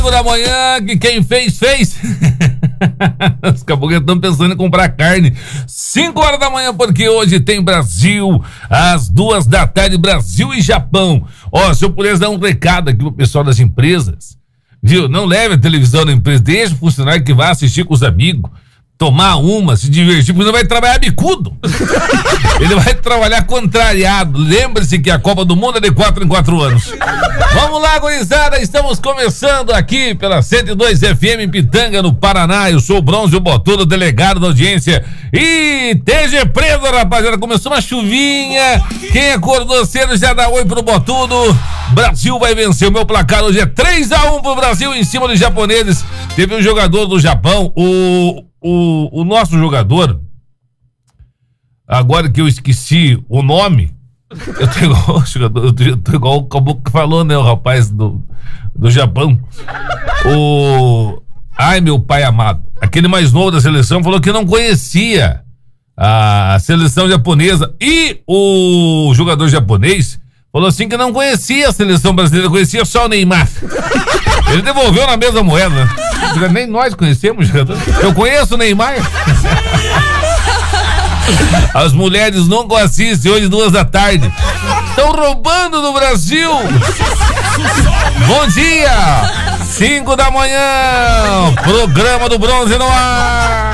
Da manhã, que quem fez. Os caboclos estão pensando em comprar carne. 5 horas da manhã, porque hoje tem Brasil, às 2 da tarde, Brasil e Japão. Se eu pudesse dar um recado aqui pro pessoal das empresas, viu? Não leve a televisão da empresa, deixa o funcionário que vai assistir com os amigos, tomar uma, se divertir, porque não vai trabalhar bicudo. Ele vai trabalhar contrariado. Lembre-se que a Copa do Mundo é de 4 em 4 anos. Vamos lá, gurizada, estamos começando aqui pela 102 FM em Pitanga, no Paraná. Eu sou o Bronze, o Botudo, delegado da audiência. E esteja preso, rapaziada, começou uma chuvinha. Quem acordou cedo já dá oi pro Botudo. Brasil vai vencer, o meu placar hoje é 3-1 pro Brasil em cima dos japoneses. Teve um jogador do Japão, o nosso jogador, agora que eu esqueci o nome, eu tô igual o jogador, eu tô igual o caboclo que falou, né, o rapaz do Japão, ai meu pai amado, aquele mais novo da seleção falou que não conhecia a seleção japonesa, e o jogador japonês falou assim que não conhecia a seleção brasileira, conhecia só o Neymar. Ele devolveu na mesma moeda, né? Nem nós conhecemos, jogador. Eu conheço o Neymar. As mulheres nunca assistem hoje 2 da tarde. Estão roubando no Brasil. Bom dia, 5 da manhã, programa do Bronze no ar.